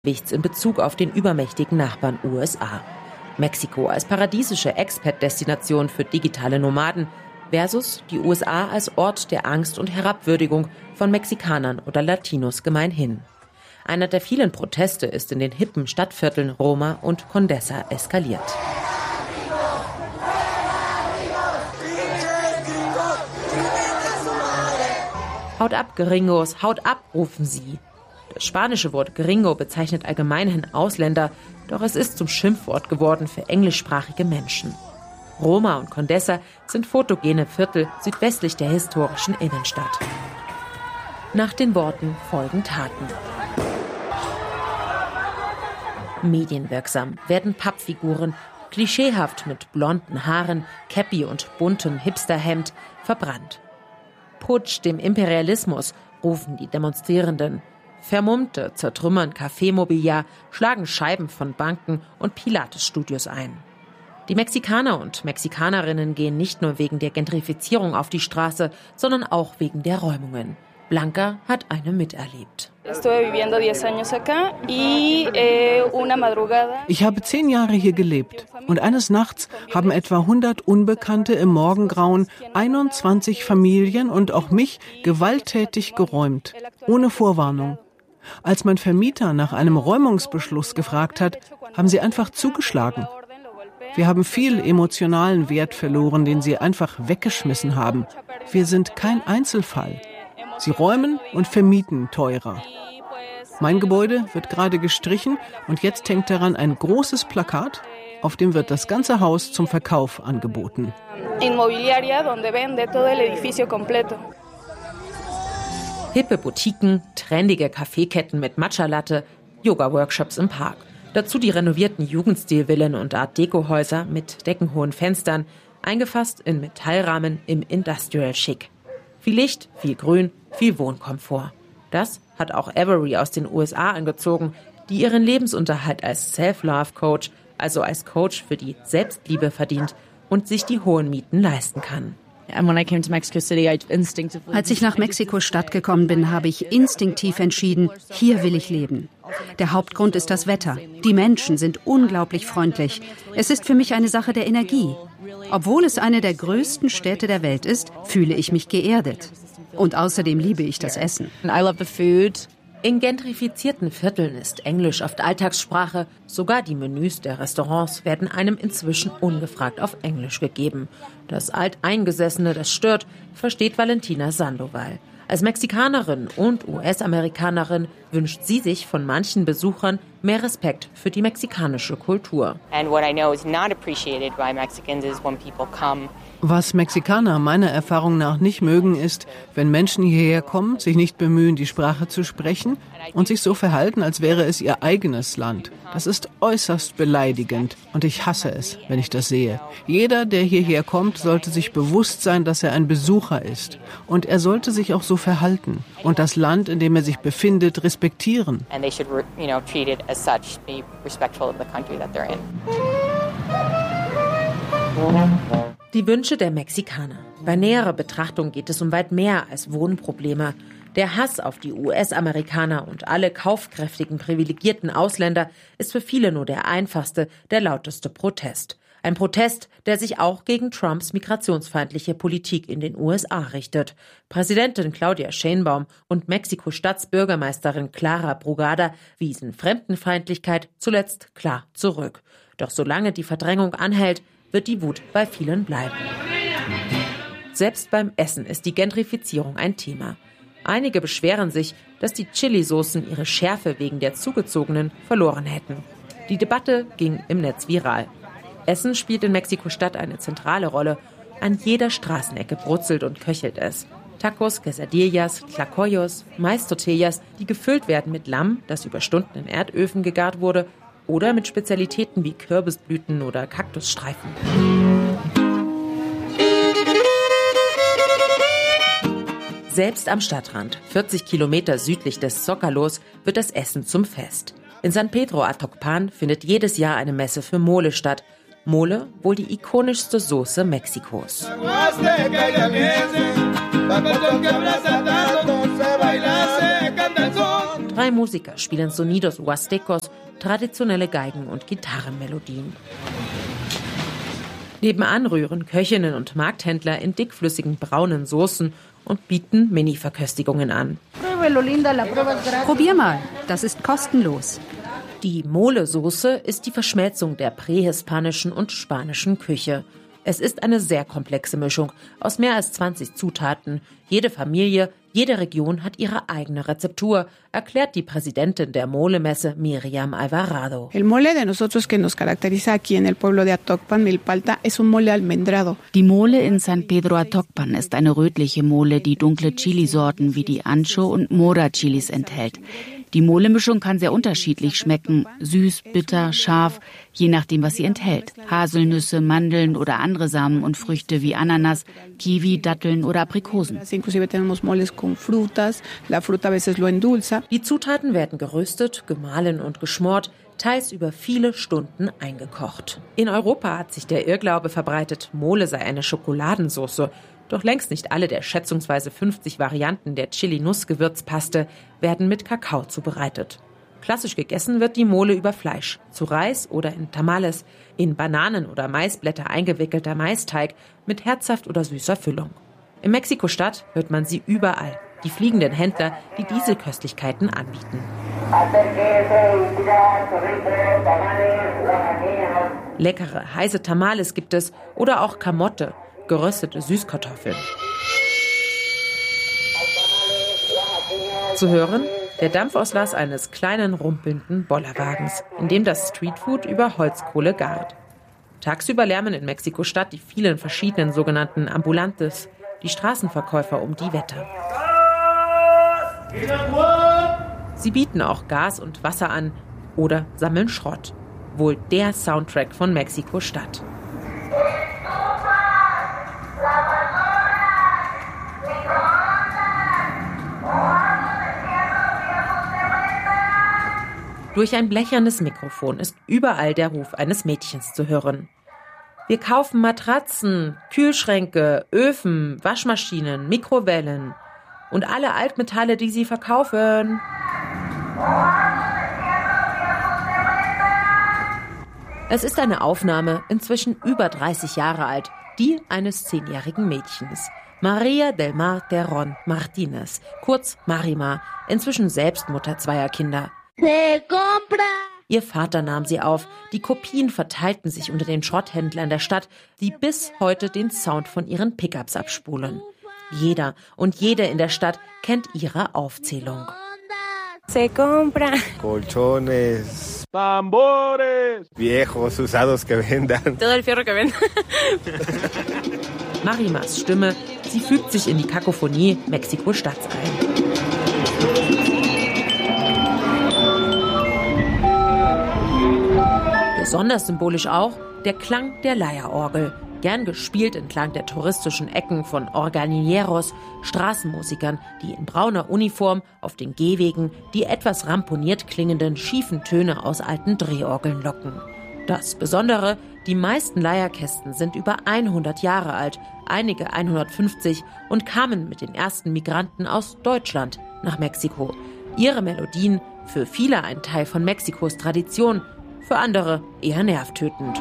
Gewichts in Bezug auf den übermächtigen Nachbarn USA. Mexiko als paradiesische Expat-Destination für digitale Nomaden versus die USA als Ort der Angst und Herabwürdigung von Mexikanern oder Latinos gemeinhin. Einer der vielen Proteste ist in den hippen Stadtvierteln Roma und Condesa eskaliert. Haut ab, Gringos, haut ab, rufen sie. Das spanische Wort Gringo bezeichnet allgemeinhin Ausländer, doch es ist zum Schimpfwort geworden für englischsprachige Menschen. Roma und Condesa sind fotogene Viertel südwestlich der historischen Innenstadt. Nach den Worten folgen Taten. Medienwirksam werden Pappfiguren, klischeehaft mit blonden Haaren, Käppi und buntem Hipsterhemd, verbrannt. Putsch dem Imperialismus, rufen die Demonstrierenden. Vermummte zertrümmern Café-Mobiliar, schlagen Scheiben von Banken und Pilates-Studios ein. Die Mexikaner und Mexikanerinnen gehen nicht nur wegen der Gentrifizierung auf die Straße, sondern auch wegen der Räumungen. Blanca hat eine miterlebt. Ich habe 10 Jahre hier gelebt und eines Nachts haben etwa 100 Unbekannte im Morgengrauen 21 Familien und auch mich gewalttätig geräumt, ohne Vorwarnung. Als mein Vermieter nach einem Räumungsbeschluss gefragt hat, haben sie einfach zugeschlagen. Wir haben viel emotionalen Wert verloren, den sie einfach weggeschmissen haben. Wir sind kein Einzelfall. Sie räumen und vermieten teurer. Mein Gebäude wird gerade gestrichen und jetzt hängt daran ein großes Plakat, auf dem wird das ganze Haus zum Verkauf angeboten. Hippe Boutiquen, trendige Kaffeeketten mit Matcha-Latte, Yoga-Workshops im Park. Dazu die renovierten Jugendstil-Villen und Art-Deco-Häuser mit deckenhohen Fenstern, eingefasst in Metallrahmen im Industrial-Schick. Viel Licht, viel Grün, viel Wohnkomfort. Das hat auch Avery aus den USA angezogen, die ihren Lebensunterhalt als Self-Love-Coach, also als Coach für die Selbstliebe verdient und sich die hohen Mieten leisten kann. Als ich nach Mexiko-Stadt gekommen bin, habe ich instinktiv entschieden, hier will ich leben. Der Hauptgrund ist das Wetter. Die Menschen sind unglaublich freundlich. Es ist für mich eine Sache der Energie. Obwohl es eine der größten Städte der Welt ist, fühle ich mich geerdet. Und außerdem liebe ich das Essen. In gentrifizierten Vierteln ist Englisch oft Alltagssprache. Sogar die Menüs der Restaurants werden einem inzwischen ungefragt auf Englisch gegeben. Das Alteingesessene, das stört, versteht Valentina Sandoval. Als Mexikanerin und US-Amerikanerin wünscht sie sich von manchen Besuchern mehr Respekt für die mexikanische Kultur. Was Mexikaner meiner Erfahrung nach nicht mögen, ist, wenn Menschen hierher kommen, sich nicht bemühen, die Sprache zu sprechen und sich so verhalten, als wäre es ihr eigenes Land. Das ist äußerst beleidigend und ich hasse es, wenn ich das sehe. Jeder, der hierher kommt, sollte sich bewusst sein, dass er ein Besucher ist. Und er sollte sich auch so verhalten und das Land, in dem er sich befindet, respektieren. Die Wünsche der Mexikaner. Bei näherer Betrachtung geht es um weit mehr als Wohnprobleme. Der Hass auf die US-Amerikaner und alle kaufkräftigen, privilegierten Ausländer ist für viele nur der einfachste, der lauteste Protest. Ein Protest, der sich auch gegen Trumps migrationsfeindliche Politik in den USA richtet. Präsidentin Claudia Sheinbaum und Mexiko-Staatsbürgermeisterin Clara Brugada wiesen Fremdenfeindlichkeit zuletzt klar zurück. Doch solange die Verdrängung anhält, wird die Wut bei vielen bleiben. Selbst beim Essen ist die Gentrifizierung ein Thema. Einige beschweren sich, dass die Chili-Soßen ihre Schärfe wegen der Zugezogenen verloren hätten. Die Debatte ging im Netz viral. Essen spielt in Mexiko-Stadt eine zentrale Rolle. An jeder Straßenecke brutzelt und köchelt es. Tacos, Quesadillas, Tlacoyos, Mais-Tortillas, die gefüllt werden mit Lamm, das über Stunden in Erdöfen gegart wurde, oder mit Spezialitäten wie Kürbisblüten oder Kaktusstreifen. Selbst am Stadtrand, 40 Kilometer südlich des Zócalos, wird das Essen zum Fest. In San Pedro Atocpan findet jedes Jahr eine Messe für Mole statt. Mole, wohl die ikonischste Soße Mexikos. 3 2 Musiker spielen Sonidos Huastecos, traditionelle Geigen- und Gitarrenmelodien. Nebenan rühren Köchinnen und Markthändler in dickflüssigen braunen Soßen und bieten Mini-Verköstigungen an. Probier mal, das ist kostenlos. Die Mole-Soße ist die Verschmelzung der prähispanischen und spanischen Küche. Es ist eine sehr komplexe Mischung aus mehr als 20 Zutaten. Jede Familie, jede Region hat ihre eigene Rezeptur, erklärt die Präsidentin der Mole-Messe Miriam Alvarado. El mole de nosotros que nos caracteriza aquí en el pueblo de Atocpan, Milpalta, es un mole almendrado. Die Mole in San Pedro Atocpan ist eine rötliche Mole, die dunkle Chilisorten wie die Ancho- und Mora-Chilis enthält. Die Mole-Mischung kann sehr unterschiedlich schmecken, süß, bitter, scharf, je nachdem, was sie enthält. Haselnüsse, Mandeln oder andere Samen und Früchte wie Ananas, Kiwi, Datteln oder Aprikosen. Die Zutaten werden geröstet, gemahlen und geschmort, teils über viele Stunden eingekocht. In Europa hat sich der Irrglaube verbreitet, Mole sei eine Schokoladensauce. Doch längst nicht alle der schätzungsweise 50 Varianten der Chili-Nuss-Gewürzpaste werden mit Kakao zubereitet. Klassisch gegessen wird die Mole über Fleisch, zu Reis oder in Tamales, in Bananen- oder Maisblätter eingewickelter Maisteig mit herzhaft oder süßer Füllung. In Mexiko-Stadt hört man sie überall, die fliegenden Händler, die diese Köstlichkeiten anbieten. Leckere, heiße Tamales gibt es oder auch Kamotte, geröstete Süßkartoffeln. Zu hören, der Dampfauslass eines kleinen, rumpelnden Bollerwagens, in dem das Streetfood über Holzkohle gart. Tagsüber lärmen in Mexiko-Stadt die vielen verschiedenen sogenannten Ambulantes, die Straßenverkäufer um die Wette. Sie bieten auch Gas und Wasser an oder sammeln Schrott. Wohl der Soundtrack von Mexiko-Stadt. Durch ein blechernes Mikrofon ist überall der Ruf eines Mädchens zu hören. Wir kaufen Matratzen, Kühlschränke, Öfen, Waschmaschinen, Mikrowellen und alle Altmetalle, die sie verkaufen. Es ist eine Aufnahme, inzwischen über 30 Jahre alt, die eines 10-jährigen Mädchens. Maria del Mar Terron Martinez, kurz Marima, inzwischen selbst Mutter 2 Kinder. Ihr Vater nahm sie auf. Die Kopien verteilten sich unter den Schrotthändlern der Stadt, die bis heute den Sound von ihren Pickups abspulen. Jeder und jede in der Stadt kennt ihre Aufzählung. Se compra colchones, tambores, viejos usados que vendan. Todo el fierro que venden. Marimas Stimme, sie fügt sich in die Kakophonie Mexiko-Stadts ein. Besonders symbolisch auch der Klang der Leierorgel, gern gespielt entlang der touristischen Ecken von Organinieros, Straßenmusikern, die in brauner Uniform auf den Gehwegen die etwas ramponiert klingenden schiefen Töne aus alten Drehorgeln locken. Das Besondere, die meisten Leierkästen sind über 100 Jahre alt, einige 150 und kamen mit den ersten Migranten aus Deutschland nach Mexiko. Ihre Melodien, für viele ein Teil von Mexikos Tradition, für andere eher nervtötend.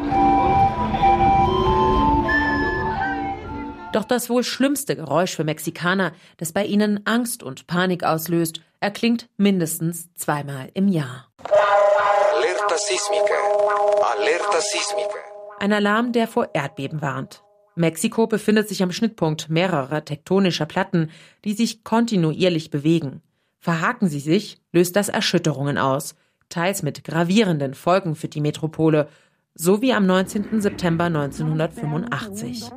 Doch das wohl schlimmste Geräusch für Mexikaner, das bei ihnen Angst und Panik auslöst, erklingt mindestens 2-mal im Jahr. Alerta sísmica. Alerta sísmica. Ein Alarm, der vor Erdbeben warnt. Mexiko befindet sich am Schnittpunkt mehrerer tektonischer Platten, die sich kontinuierlich bewegen. Verhaken sie sich, löst das Erschütterungen aus, teils mit gravierenden Folgen für die Metropole, so wie am 19. September 1985.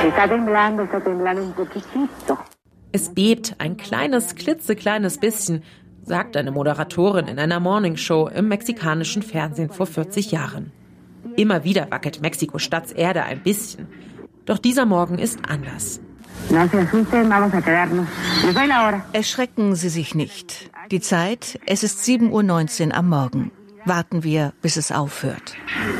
Es bebt ein kleines, klitzekleines bisschen, sagt eine Moderatorin in einer Morningshow im mexikanischen Fernsehen vor 40 Jahren. Immer wieder wackelt Mexiko-Stadts Erde ein bisschen. Doch dieser Morgen ist anders. Erschrecken Sie sich nicht. Die Zeit, es ist 7:19 Uhr am Morgen. Warten wir, bis es aufhört.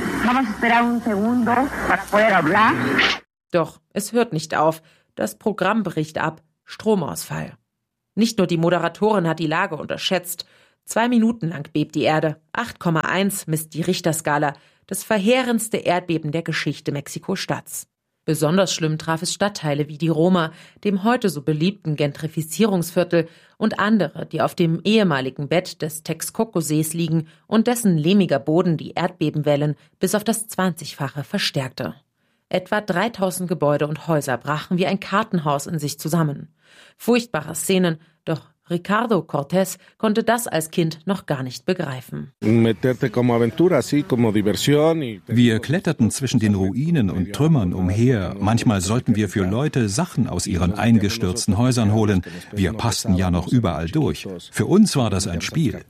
Doch es hört nicht auf. Das Programm bricht ab. Stromausfall. Nicht nur die Moderatorin hat die Lage unterschätzt. 2 Minuten lang bebt die Erde. 8,1 misst die Richterskala. Das verheerendste Erdbeben der Geschichte Mexiko-Stadts. Besonders schlimm traf es Stadtteile wie die Roma, dem heute so beliebten Gentrifizierungsviertel, und andere, die auf dem ehemaligen Bett des Texcoco-Sees liegen und dessen lehmiger Boden die Erdbebenwellen bis auf das 20-fache verstärkte. Etwa 3000 Gebäude und Häuser brachen wie ein Kartenhaus in sich zusammen. Furchtbare Szenen, doch Ricardo Cortés konnte das als Kind noch gar nicht begreifen. Wir kletterten zwischen den Ruinen und Trümmern umher. Manchmal sollten wir für Leute Sachen aus ihren eingestürzten Häusern holen. Wir passten ja noch überall durch. Für uns war das ein Spiel,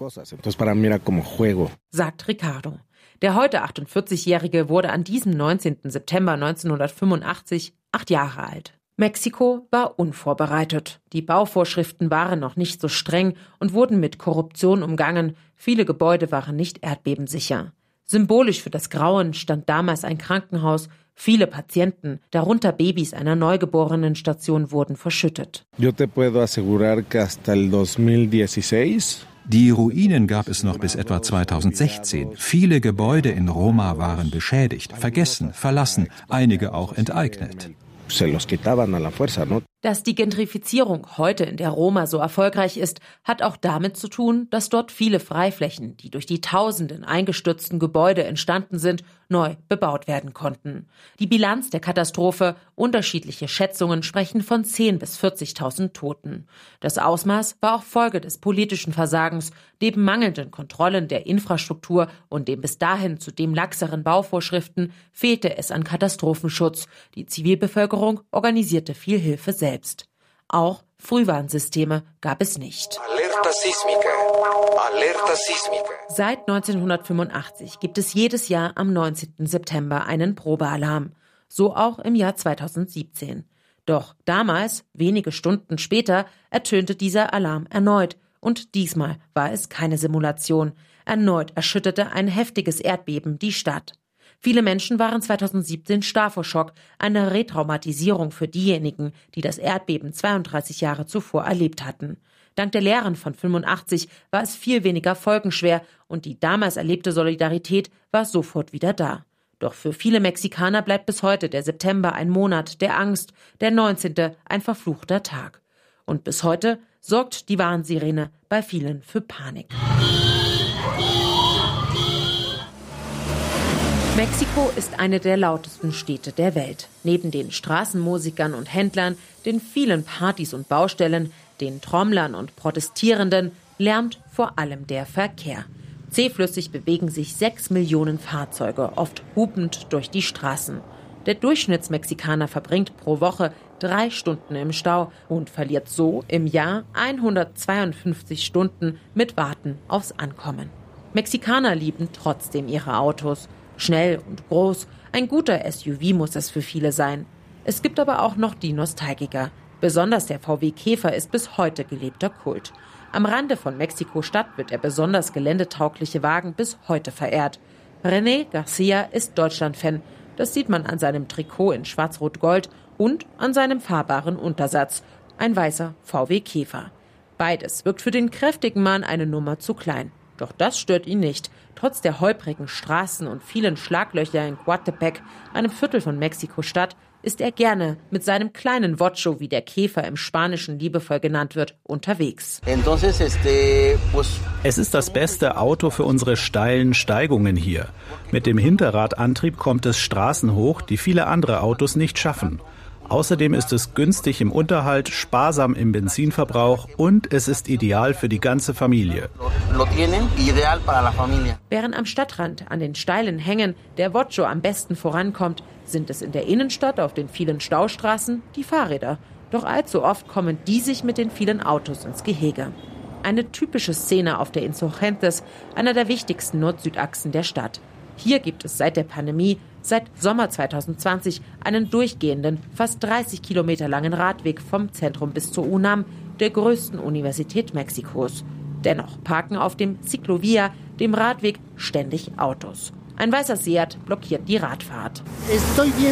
sagt Ricardo. Der heute 48-Jährige wurde an diesem 19. September 1985 8 Jahre alt. Mexiko war unvorbereitet. Die Bauvorschriften waren noch nicht so streng und wurden mit Korruption umgangen. Viele Gebäude waren nicht erdbebensicher. Symbolisch für das Grauen stand damals ein Krankenhaus. Viele Patienten, darunter Babys einer Neugeborenenstation, wurden verschüttet. Die Ruinen gab es noch bis etwa 2016. Viele Gebäude in Roma waren beschädigt, vergessen, verlassen, einige auch enteignet. Dass die Gentrifizierung heute in der Roma so erfolgreich ist, hat auch damit zu tun, dass dort viele Freiflächen, die durch die tausenden eingestürzten Gebäude entstanden sind, neu bebaut werden konnten. Die Bilanz der Katastrophe, unterschiedliche Schätzungen sprechen von 10.000 bis 40.000 Toten. Das Ausmaß war auch Folge des politischen Versagens, neben mangelnden Kontrollen der Infrastruktur und den bis dahin zudem laxeren Bauvorschriften fehlte es an Katastrophenschutz. Die Zivilbevölkerung organisierte viel Hilfe selbst. Auch Frühwarnsysteme gab es nicht. Alerta sísmica. Alerta sísmica. Seit 1985 gibt es jedes Jahr am 19. September einen Probealarm. So auch im Jahr 2017. Doch damals, wenige Stunden später, ertönte dieser Alarm erneut. Und diesmal war es keine Simulation. Erneut erschütterte ein heftiges Erdbeben die Stadt. Viele Menschen waren 2017 starr vor Schock, eine Retraumatisierung für diejenigen, die das Erdbeben 32 Jahre zuvor erlebt hatten. Dank der Lehren von 85 war es viel weniger folgenschwer und die damals erlebte Solidarität war sofort wieder da. Doch für viele Mexikaner bleibt bis heute der September ein Monat der Angst, der 19. ein verfluchter Tag. Und bis heute sorgt die Warnsirene bei vielen für Panik. Mexiko ist eine der lautesten Städte der Welt. Neben den Straßenmusikern und Händlern, den vielen Partys und Baustellen, den Trommlern und Protestierenden lärmt vor allem der Verkehr. Zähflüssig bewegen sich 6 Millionen Fahrzeuge, oft hupend durch die Straßen. Der Durchschnittsmexikaner verbringt pro Woche 3 Stunden im Stau und verliert so im Jahr 152 Stunden mit Warten aufs Ankommen. Mexikaner lieben trotzdem ihre Autos. Schnell und groß, ein guter SUV muss es für viele sein. Es gibt aber auch noch die Nostalgiker. Besonders der VW Käfer ist bis heute gelebter Kult. Am Rande von Mexiko-Stadt wird der besonders geländetaugliche Wagen bis heute verehrt. René Garcia ist Deutschland-Fan. Das sieht man an seinem Trikot in Schwarz-Rot-Gold und an seinem fahrbaren Untersatz. Ein weißer VW Käfer. Beides wirkt für den kräftigen Mann eine Nummer zu klein. Doch das stört ihn nicht. Trotz der holprigen Straßen und vielen Schlaglöcher in Coatepec, einem Viertel von Mexiko-Stadt, ist er gerne mit seinem kleinen Vocho, wie der Käfer im Spanischen liebevoll genannt wird, unterwegs. Es ist das beste Auto für unsere steilen Steigungen hier. Mit dem Hinterradantrieb kommt es Straßen hoch, die viele andere Autos nicht schaffen. Außerdem ist es günstig im Unterhalt, sparsam im Benzinverbrauch und es ist ideal für die ganze Familie. Während am Stadtrand an den steilen Hängen der Vocho am besten vorankommt, sind es in der Innenstadt auf den vielen Staustraßen die Fahrräder. Doch allzu oft kommen die sich mit den vielen Autos ins Gehege. Eine typische Szene auf der Insurgentes, einer der wichtigsten Nord-Süd-Achsen der Stadt. Hier gibt es seit der Pandemie, seit Sommer 2020, einen durchgehenden, fast 30 Kilometer langen Radweg vom Zentrum bis zur UNAM, der größten Universität Mexikos. Dennoch parken auf dem Ciclovia, dem Radweg, ständig Autos. Ein weißer Seat blockiert die Radfahrt.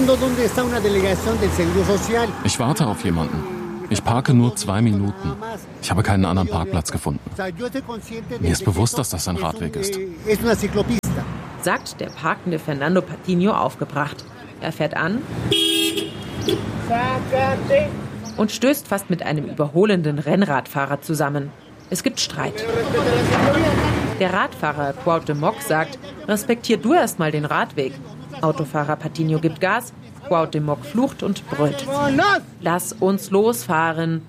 Ich warte auf jemanden. Ich parke nur 2 Minuten. Ich habe keinen anderen Parkplatz gefunden. Mir ist bewusst, dass das ein Radweg ist. Sagt der parkende Fernando Patiño aufgebracht. Er fährt an und stößt fast mit einem überholenden Rennradfahrer zusammen. Es gibt Streit. Der Radfahrer Cuauhtémoc sagt, respektier du erst mal den Radweg. Autofahrer Patiño gibt Gas, Cuauhtémoc flucht und brüllt. Lass uns losfahren.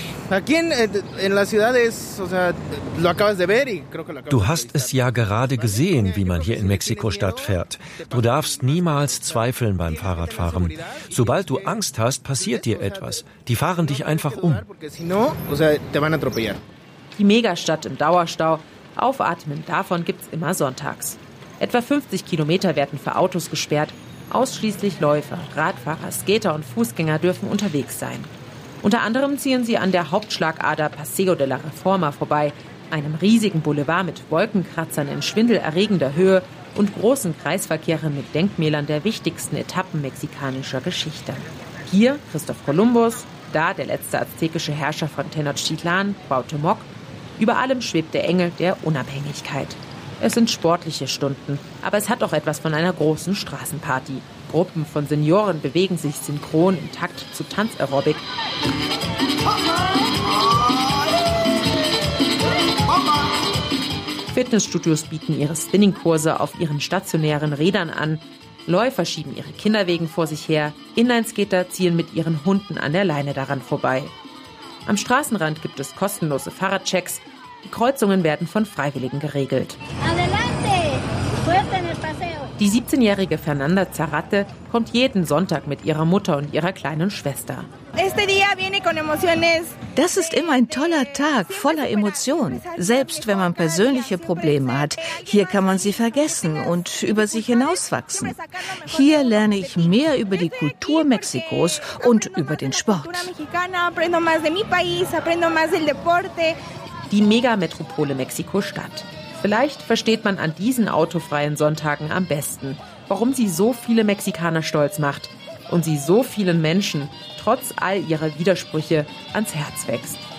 Du hast es ja gerade gesehen, wie man hier in Mexiko-Stadt fährt. Du darfst niemals zweifeln beim Fahrradfahren. Sobald du Angst hast, passiert dir etwas. Die fahren dich einfach um. Die Megastadt im Dauerstau. Aufatmen davon gibt's immer sonntags. Etwa 50 Kilometer werden für Autos gesperrt. Ausschließlich Läufer, Radfahrer, Skater und Fußgänger dürfen unterwegs sein. Unter anderem ziehen sie an der Hauptschlagader Paseo de la Reforma vorbei, einem riesigen Boulevard mit Wolkenkratzern in schwindelerregender Höhe und großen Kreisverkehren mit Denkmälern der wichtigsten Etappen mexikanischer Geschichte. Hier Christoph Kolumbus, da der letzte aztekische Herrscher von Tenochtitlan, Cuauhtémoc. Über allem schwebt der Engel der Unabhängigkeit. Es sind sportliche Stunden, aber es hat auch etwas von einer großen Straßenparty. Gruppen von Senioren bewegen sich synchron im Takt zu Tanzaerobik. Fitnessstudios bieten ihre Spinningkurse auf ihren stationären Rädern an. Läufer schieben ihre Kinderwegen vor sich her. Inlineskater ziehen mit ihren Hunden an der Leine daran vorbei. Am Straßenrand gibt es kostenlose Fahrradchecks. Die Kreuzungen werden von Freiwilligen geregelt. Die 17-jährige Fernanda Zarate kommt jeden Sonntag mit ihrer Mutter und ihrer kleinen Schwester. Das ist immer ein toller Tag, voller Emotionen. Selbst wenn man persönliche Probleme hat, hier kann man sie vergessen und über sich hinauswachsen. Hier lerne ich mehr über die Kultur Mexikos und über den Sport. Die Megametropole Mexiko-Stadt. Vielleicht versteht man an diesen autofreien Sonntagen am besten, warum sie so viele Mexikaner stolz macht und sie so vielen Menschen, trotz all ihrer Widersprüche, ans Herz wächst.